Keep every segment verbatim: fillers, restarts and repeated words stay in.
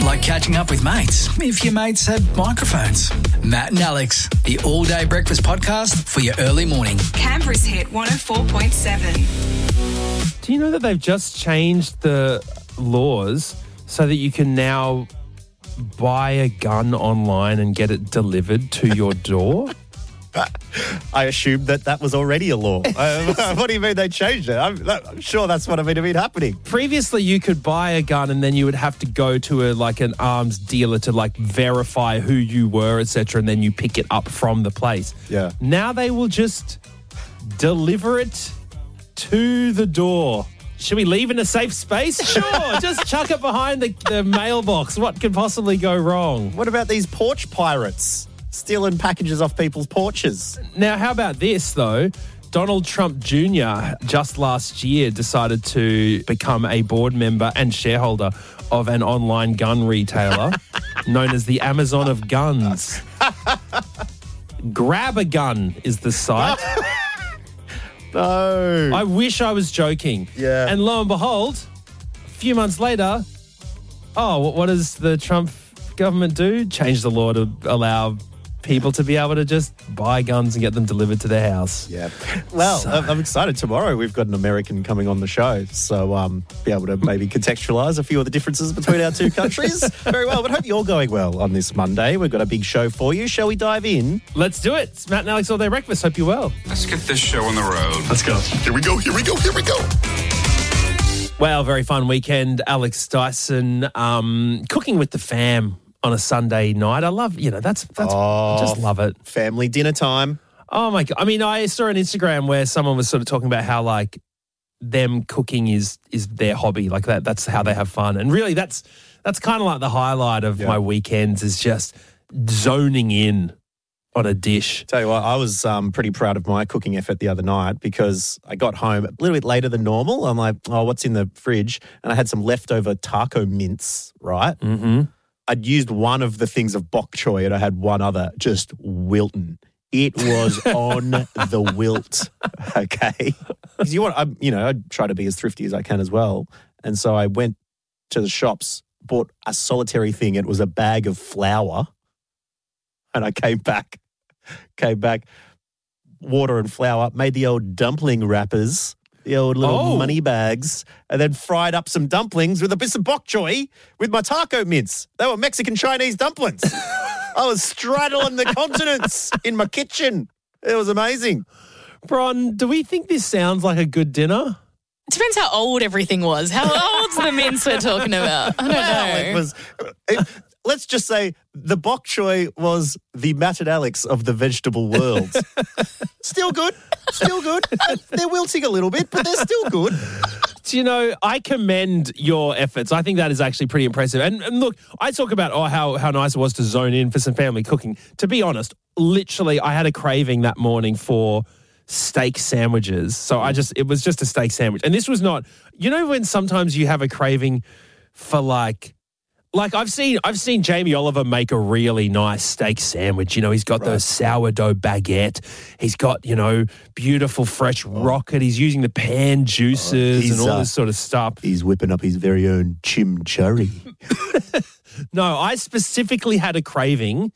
like catching up with mates if your mates had microphones. Matt and Alex, the all-day breakfast podcast for your early morning. Canberra's Hit one oh four point seven. Do you know that they've just changed the laws so that you can now buy a gun online and get it delivered to your door? I assumed that that was already a law. uh, what do you mean they changed it? I'm, I'm sure that's what I mean been happening. Previously, you could buy a gun and then you would have to go to a like an arms dealer to like verify who you were, et cetera, and then you pick it up from the place. Yeah. Now they will just deliver it to the door. Should we leave in a safe space? Sure, just chuck it behind the, the mailbox. What could possibly go wrong? What about these porch pirates stealing packages off people's porches? Now, how about this, though? Donald Trump Junior just last year decided to become a board member and shareholder of an online gun retailer known as the Amazon of Guns. Grab a Gun is the site. No. I wish I was joking. Yeah. And lo and behold, a few months later, oh, what does the Trump government do? Change the law to allow people to be able to just buy guns and get them delivered to their house. Yeah. Well, So- I'm excited. Tomorrow we've got an American coming on the show, so um, be able to maybe contextualise a few of the differences between our two countries. Very well, but hope you're going well on this Monday. We've got a big show for you. Shall we dive in? Let's do it. It's Matt and Alex All Day Breakfast. Hope you're well. Let's get this show on the road. Let's go. Here we go, here we go, here we go. Well, very fun weekend. Alex Dyson um, cooking with the fam on a Sunday night. I love, you know, that's, that's Oh. I just love it. Family dinner time. Oh my God. I mean, I saw on Instagram where someone was sort of talking about how like them cooking is is their hobby. Like that that's how they have fun. And really that's that's kind of like the highlight of Yeah. my weekends is just zoning in on a dish. Tell you what, I was um, pretty proud of my cooking effort the other night because I got home a little bit later than normal. I'm like, oh, what's in the fridge? And I had some leftover taco mince, right? Mm-hmm. I'd used one of the things of bok choy and I had one other, just wilting. It was on the wilt, okay? Because you want, I, you know, I try to be as thrifty as I can as well. And so I went to the shops, bought a solitary thing. It was a bag of flour. And I came back, came back, water and flour, made the old dumpling wrappers, the old little Oh. money bags, and then fried up some dumplings with a bit of bok choy with my taco mince. They were Mexican Chinese dumplings. I was straddling the continents in my kitchen. It was amazing. Bron, do we think this sounds like a good dinner? Depends how old everything was. How old's the mince we're talking about? I don't Well, know. it was. It, let's just say the bok choy was the Matt and Alex of the vegetable world. Still good. Still good. They're wilting a little bit, but they're still good. Do you know, I commend your efforts. I think that is actually pretty impressive. And, and look, I talk about oh how, how nice it was to zone in for some family cooking. To be honest, literally, I had a craving that morning for steak sandwiches. So I just, it was just a steak sandwich. And this was not, you know, when sometimes you have a craving for like, like I've seen, I've seen Jamie Oliver make a really nice steak sandwich. You know, he's got Right. those sourdough baguette. He's got, you know, beautiful fresh rocket. He's using the pan juices he's, and all uh, this sort of stuff. He's whipping up his very own chimichurri. No, I specifically had a craving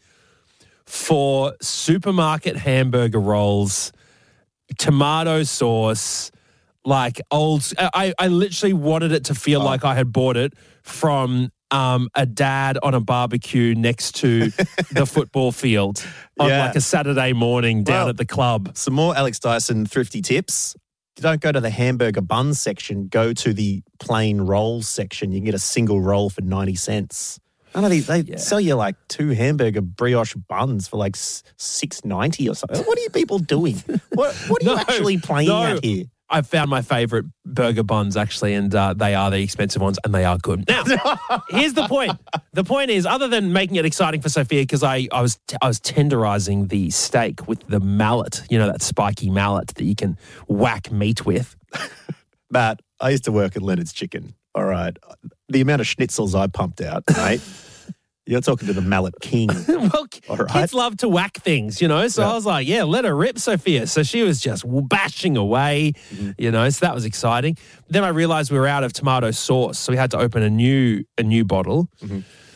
for supermarket hamburger rolls, tomato sauce, like old. I, I literally wanted it to feel Oh. like I had bought it from um, a dad on a barbecue next to the football field on Yeah. like a Saturday morning down Well, at the club. Some more Alex Dyson thrifty tips. Don't go to the hamburger buns section. Go to the plain rolls section. You can get a single roll for ninety cents. I know they, they Yeah. sell you like two hamburger brioche buns for like six ninety or something. What are you people doing? What What are you No, actually playing no. at here? I found my favourite burger buns actually, and uh, they are the expensive ones, and they are good. Now, here's the point. The point is, other than making it exciting for Sophia, because I, I was I was tenderising the steak with the mallet, you know, that spiky mallet that you can whack meat with. Matt, I used to work at Leonard's Chicken. All right. The amount of schnitzels I pumped out, mate. You're talking to the mallet king. Well, All right. kids love to whack things, you know. So Yeah. I was like, yeah, let her rip, Sophia. So she was just bashing away, Mm-hmm. you know. So that was exciting. Then I realised we were out of tomato sauce, so we had to open a new a new bottle. Mm-hmm.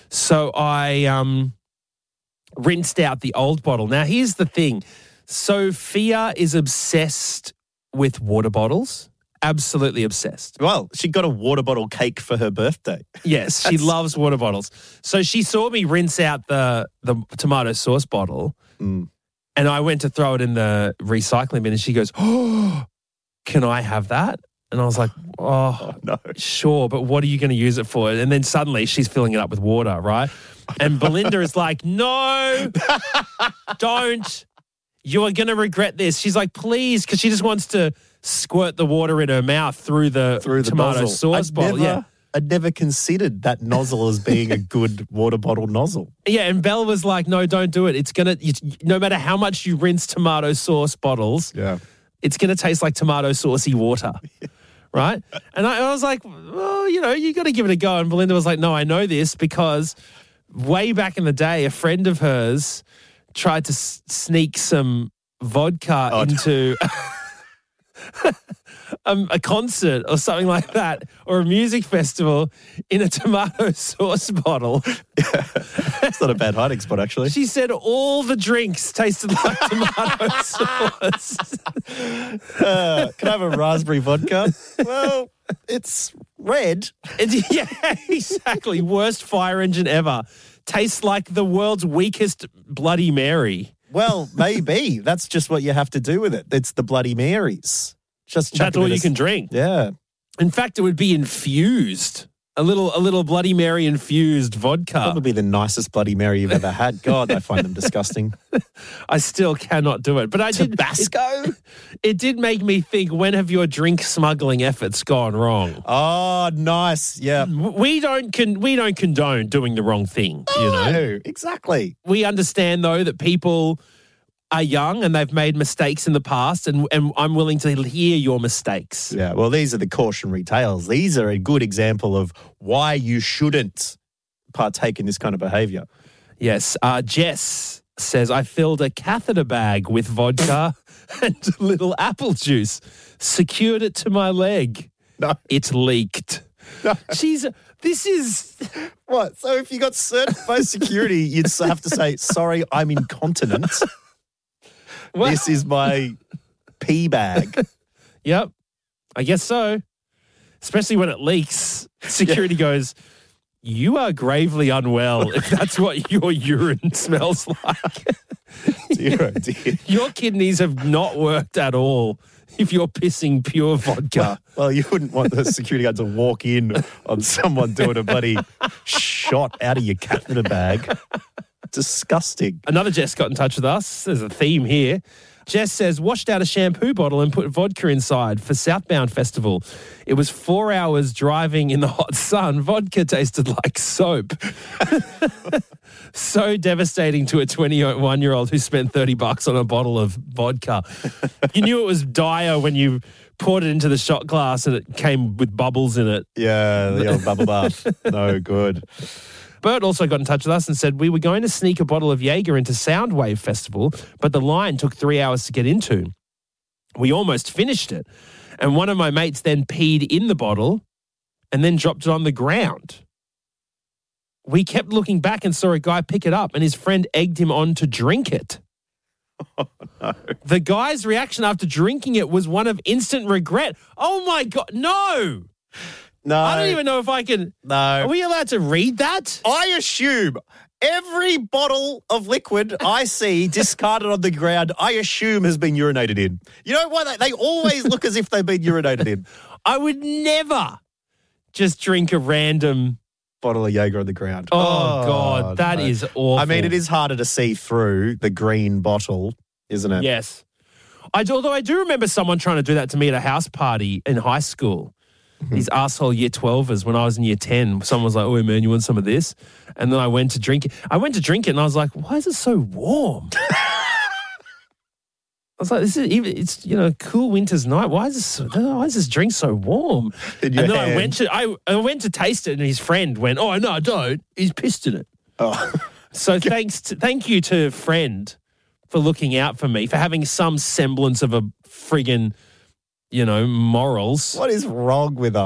So I um, rinsed out the old bottle. Now, here's the thing. Sophia is obsessed with water bottles. Absolutely obsessed. Well, she got a water bottle cake for her birthday. Yes, she loves water bottles. So she saw me rinse out the, the tomato sauce bottle Mm. and I went to throw it in the recycling bin and she goes, oh, can I have that? And I was like, oh, Oh, no. sure, but what are you going to use it for? And then suddenly she's filling it up with water, right? And Belinda is like, no, don't. You are going to regret this. She's like, please, because she just wants to squirt the water in her mouth through the, Through the tomato nozzle. sauce I'd bottle. Never, Yeah. I'd never considered that nozzle as being a good water bottle nozzle. Yeah, and Belle was like, no, don't do it. It's going to, no matter how much you rinse tomato sauce bottles, Yeah. it's going to taste like tomato saucy water. Right? And I, I was like, well, you know, you got to give it a go. And Belinda was like, no, I know this because way back in the day, a friend of hers tried to s- sneak some vodka Oh, no. into um, a concert or something like that, or a music festival in a tomato sauce bottle. It's not a bad hiding spot, actually. She said all the drinks tasted like tomato sauce. Uh, can I have a raspberry vodka? Well, it's red. And- yeah, exactly. Worst fire engine ever. Tastes like the world's weakest Bloody Mary. Well, maybe. That's just what you have to do with it. It's the Bloody Marys. Just chuck That's a bit all you of- can drink. Yeah. In fact, it would be infused. A little, a little Bloody Mary infused vodka. Probably the nicest Bloody Mary you've ever had. God, I find them disgusting. I still cannot do it, but I did. Tabasco? It, it did make me think. When have your drink smuggling efforts gone wrong? Oh, nice. Yeah. We don't con- we don't condone doing the wrong thing. You know, No, exactly. we understand though that people are young and they've made mistakes in the past, and and I'm willing to hear your mistakes. Yeah, well, these are the cautionary tales. These are a good example of why you shouldn't partake in this kind of behaviour. Yes, uh, Jess says, I filled a catheter bag with vodka and little apple juice, secured it to my leg. No. It leaked. No. She's, this is, What? So if you got certified security, you'd have to say, sorry, I'm incontinent. well, This is my pee bag. yep, I guess so. Especially when it leaks, security goes, you are gravely unwell if that's what your urine smells like. Dear, oh dear. Your kidneys have not worked at all if you're pissing pure vodka. Well, you wouldn't want the security guard to walk in on someone doing a bloody shot out of your catheter bag. Disgusting. Another Jess got in touch with us. There's a theme here. Jess says, washed out a shampoo bottle and put vodka inside for Southbound Festival. It was four hours driving in the hot sun. Vodka tasted like soap. So devastating to a twenty-one-year-old who spent thirty bucks on a bottle of vodka. You knew it was dire when you poured it into the shot glass and it came with bubbles in it. Yeah, the old bubble bath. No good. Bert also got in touch with us and said, we were going to sneak a bottle of Jaeger into Soundwave Festival, but the line took three hours to get into. We almost finished it. And one of my mates then peed in the bottle and then dropped it on the ground. We kept looking back and saw a guy pick it up and his friend egged him on to drink it. Oh, no. The guy's reaction after drinking it was one of instant regret. Oh my God, no! No. I don't even know if I can. No. Are we allowed to read that? I assume every bottle of liquid I see discarded on the ground, I assume has been urinated in. You know why? They, they always look as if they've been urinated in. I would never just drink a random. Bottle of Jaeger on the ground. Oh, God, that no. is awful. I mean, it is harder to see through the green bottle, isn't it? Yes. I do, although I do remember someone trying to do that to me at a house party in high school. These asshole year twelvers when I was in year ten. Someone was like, oh, man, you want some of this? And then I went to drink it. I went to drink it and I was like, why is it so warm? I was like, this is even, it's, you know, a cool winter's night. Why is this, so, why is this drink so warm? In And your then I hand. went to, I, I went to taste it and his friend went, oh, no, don't. He's pissed in it. Oh. So thanks to, thank you to friend for looking out for me, for having some semblance of a friggin', you know, morals. What is wrong with us?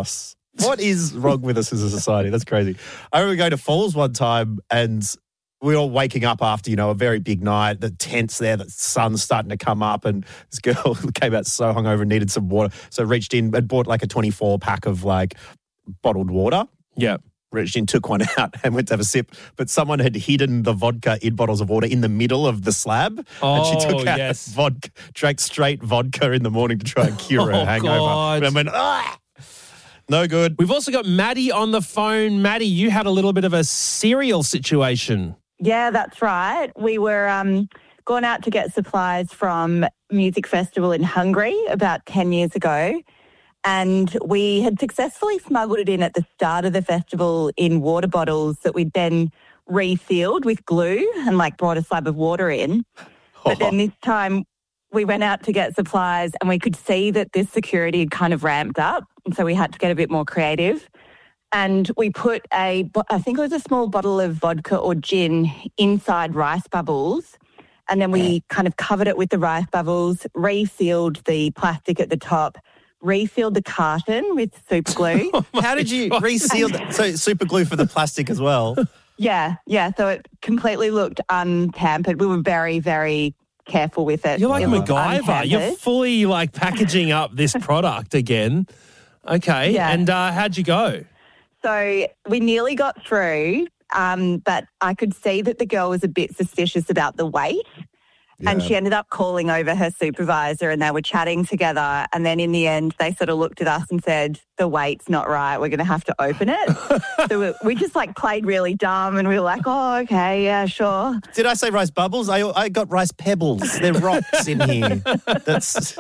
What is wrong with us as a society? That's crazy. I remember going to Falls one time and we were all waking up after, you know, a very big night. The tent's there, the sun's starting to come up, and this girl came out so hungover and needed some water. So reached in and bought like a twenty-four pack of like bottled water. Yeah. Reached in, took one out and went to have a sip. But someone had hidden the vodka in bottles of water in the middle of the slab. Oh, and she took out yes. vodka, drank straight vodka in the morning to try and cure her Oh, hangover. God. And I went, ah, no good. We've also got Maddie on the phone. Maddie, you had a little bit of a cereal situation. Yeah, that's right. We were um, going out to get supplies from Music Festival in Hungary about ten years ago. And we had successfully smuggled it in at the start of the festival in water bottles that we'd then resealed with glue and like brought a slab of water in. But then this time we went out to get supplies and we could see that this security had kind of ramped up. And so we had to get a bit more creative. And we put a, I think it was a small bottle of vodka or gin inside rice bubbles. And then we kind of covered it with the rice bubbles, resealed the plastic at the top, refilled the carton with super glue. How did you reseal that? So super glue for the plastic as well? Yeah, yeah. So it completely looked untampered. We were very, very careful with it. You're like It looked MacGyver. You're untampered. fully like packaging up this product again. Okay. Yeah. And uh, how'd you go? So we nearly got through, um, but I could see that the girl was a bit suspicious about the weight. And Yeah. she ended up calling over her supervisor and they were chatting together. And then in the end, they sort of looked at us and said, the weight's not right. We're going to have to open it. So we, we just like played really dumb and we were like, oh, okay, yeah, sure. Did I say rice bubbles? I I got rice pebbles. They're rocks in here. That's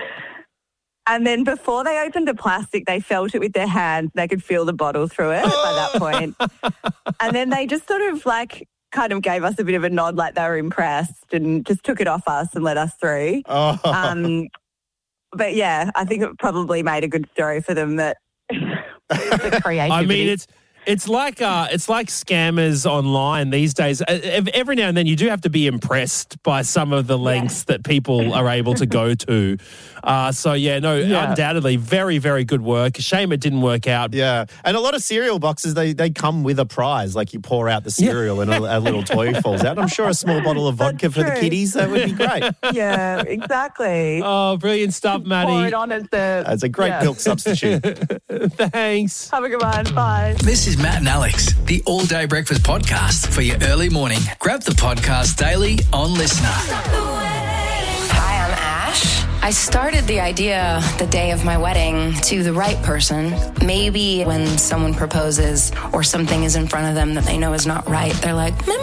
And then before they opened the plastic, they felt it with their hand. They could feel the bottle through it by that point. And then they just sort of like kind of gave us a bit of a nod like they were impressed and just took it off us and let us through. oh. Um, but yeah, I think it probably made a good story for them that the creativity. I mean, it's it's like uh, it's like scammers online these days. Uh, ev- Every now and then, you do have to be impressed by some of the lengths that people are able to go to. Uh, so yeah, no, Yeah. undoubtedly, very very good work. Shame it didn't work out. Yeah, and a lot of cereal boxes, they they come with a prize. Like you pour out the cereal and a, a little toy falls out. I'm sure a small bottle of vodka That's for the true. kiddies, that would be great. Yeah, exactly. Oh, brilliant stuff, Pour Maddie. it on as the. It's a great yeah. milk substitute. Thanks. Have a good one. Bye. This is Matt and Alex, the All Day Breakfast podcast for your early morning. Grab the podcast daily on Listener. Hi, I'm Ash. I started the idea the day of my wedding to the right person. Maybe when someone proposes or something is in front of them that they know is not right, they're like, "Mm,